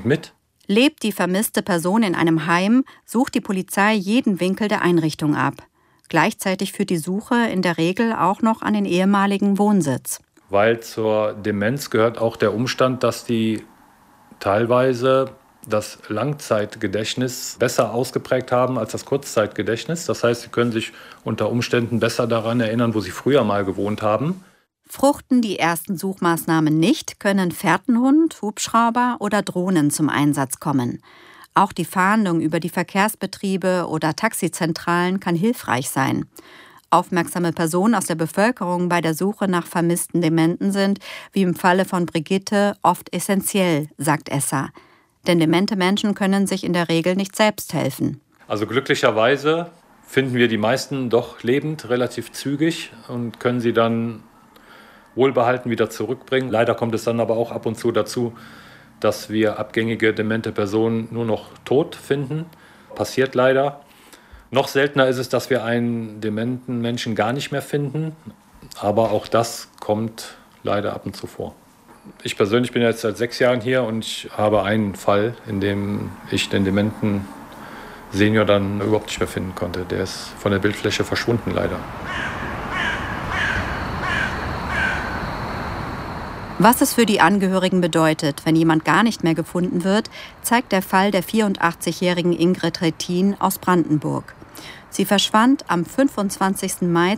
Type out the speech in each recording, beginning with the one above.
unbedingt mit. Lebt die vermisste Person in einem Heim, sucht die Polizei jeden Winkel der Einrichtung ab. Gleichzeitig führt die Suche in der Regel auch noch an den ehemaligen Wohnsitz. Weil zur Demenz gehört auch der Umstand, dass die teilweise das Langzeitgedächtnis besser ausgeprägt haben als das Kurzzeitgedächtnis. Das heißt, sie können sich unter Umständen besser daran erinnern, wo sie früher mal gewohnt haben. Fruchten die ersten Suchmaßnahmen nicht, können Fährtenhund, Hubschrauber oder Drohnen zum Einsatz kommen. Auch die Fahndung über die Verkehrsbetriebe oder Taxizentralen kann hilfreich sein. Aufmerksame Personen aus der Bevölkerung bei der Suche nach vermissten Dementen sind, wie im Falle von Brigitte, oft essentiell, sagt Esser. Denn demente Menschen können sich in der Regel nicht selbst helfen. Also glücklicherweise finden wir die meisten doch lebend, relativ zügig und können sie dann wohlbehalten wieder zurückbringen. Leider kommt es dann aber auch ab und zu dazu, dass wir abgängige, demente Personen nur noch tot finden. Passiert leider. Noch seltener ist es, dass wir einen dementen Menschen gar nicht mehr finden. Aber auch das kommt leider ab und zu vor. Ich persönlich bin jetzt seit 6 Jahren hier und ich habe einen Fall, in dem ich den dementen Senior dann überhaupt nicht mehr finden konnte. Der ist von der Bildfläche verschwunden leider. Was es für die Angehörigen bedeutet, wenn jemand gar nicht mehr gefunden wird, zeigt der Fall der 84-jährigen Ingrid Rettin aus Brandenburg. Sie verschwand am 25. Mai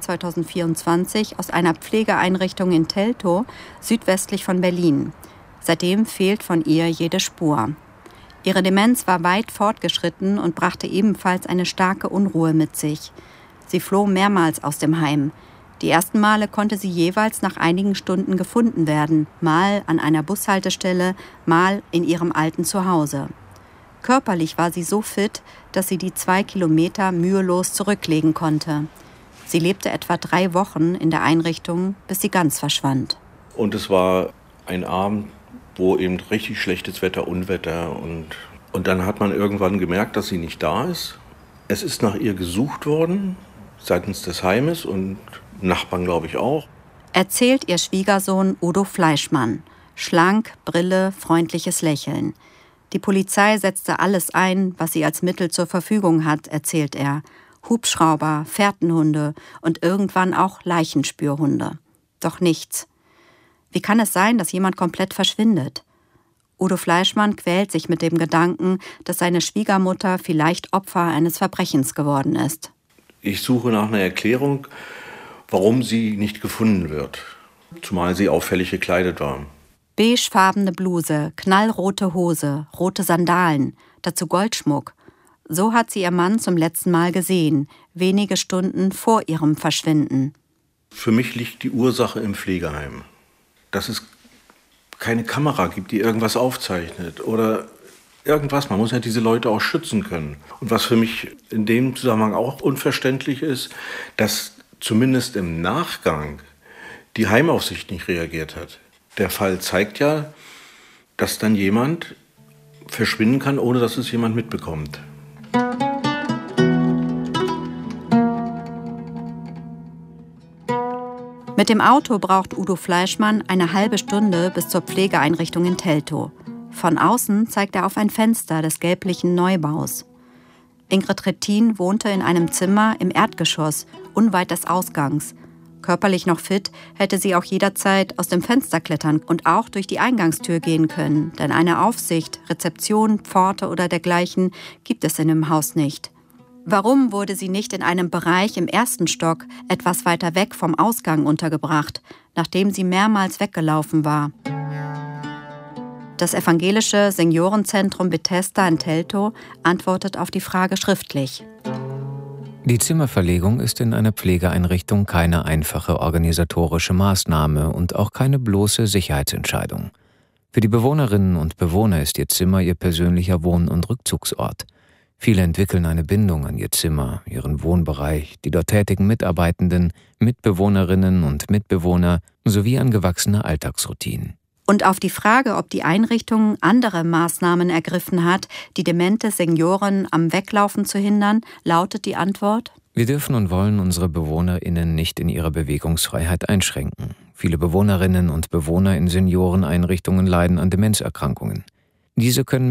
2024 aus einer Pflegeeinrichtung in Teltow, südwestlich von Berlin. Seitdem fehlt von ihr jede Spur. Ihre Demenz war weit fortgeschritten und brachte ebenfalls eine starke Unruhe mit sich. Sie floh mehrmals aus dem Heim. Die ersten Male konnte sie jeweils nach einigen Stunden gefunden werden, mal an einer Bushaltestelle, mal in ihrem alten Zuhause. Körperlich war sie so fit, dass sie die 2 Kilometer mühelos zurücklegen konnte. Sie lebte etwa 3 Wochen in der Einrichtung, bis sie ganz verschwand. Und es war ein Abend, wo eben richtig schlechtes Wetter, Unwetter. Und dann hat man irgendwann gemerkt, dass sie nicht da ist. Es ist nach ihr gesucht worden, seitens des Heimes und Nachbarn, glaube ich, auch. Erzählt ihr Schwiegersohn Udo Fleischmann. Schlank, Brille, freundliches Lächeln. Die Polizei setzte alles ein, was sie als Mittel zur Verfügung hat, erzählt er. Hubschrauber, Fährtenhunde und irgendwann auch Leichenspürhunde. Doch nichts. Wie kann es sein, dass jemand komplett verschwindet? Udo Fleischmann quält sich mit dem Gedanken, dass seine Schwiegermutter vielleicht Opfer eines Verbrechens geworden ist. Ich suche nach einer Erklärung, warum sie nicht gefunden wird, zumal sie auffällig gekleidet war. Beigefarbene Bluse, knallrote Hose, rote Sandalen, dazu Goldschmuck. So hat sie ihr Mann zum letzten Mal gesehen, wenige Stunden vor ihrem Verschwinden. Für mich liegt die Ursache im Pflegeheim. Dass es keine Kamera gibt, die irgendwas aufzeichnet oder irgendwas. Man muss ja diese Leute auch schützen können. Und was für mich in dem Zusammenhang auch unverständlich ist, dass zumindest im Nachgang die Heimaufsicht nicht reagiert hat. Der Fall zeigt ja, dass dann jemand verschwinden kann, ohne dass es jemand mitbekommt. Mit dem Auto braucht Udo Fleischmann eine halbe Stunde bis zur Pflegeeinrichtung in Teltow. Von außen zeigt er auf ein Fenster des gelblichen Neubaus. Ingrid Rettin wohnte in einem Zimmer im Erdgeschoss, unweit des Ausgangs. Körperlich noch fit, hätte sie auch jederzeit aus dem Fenster klettern und auch durch die Eingangstür gehen können, denn eine Aufsicht, Rezeption, Pforte oder dergleichen gibt es in dem Haus nicht. Warum wurde sie nicht in einem Bereich im 1. Stock, etwas weiter weg vom Ausgang, untergebracht, nachdem sie mehrmals weggelaufen war? Das evangelische Seniorenzentrum Bethesda in Teltow antwortet auf die Frage schriftlich. Die Zimmerverlegung ist in einer Pflegeeinrichtung keine einfache organisatorische Maßnahme und auch keine bloße Sicherheitsentscheidung. Für die Bewohnerinnen und Bewohner ist ihr Zimmer ihr persönlicher Wohn- und Rückzugsort. Viele entwickeln eine Bindung an ihr Zimmer, ihren Wohnbereich, die dort tätigen Mitarbeitenden, Mitbewohnerinnen und Mitbewohner sowie an gewachsene Alltagsroutinen. Und auf die Frage, ob die Einrichtung andere Maßnahmen ergriffen hat, die demente Senioren am Weglaufen zu hindern, lautet die Antwort: Wir dürfen und wollen unsere BewohnerInnen nicht in ihrer Bewegungsfreiheit einschränken. Viele Bewohnerinnen und Bewohner in Senioreneinrichtungen leiden an Demenzerkrankungen. Diese können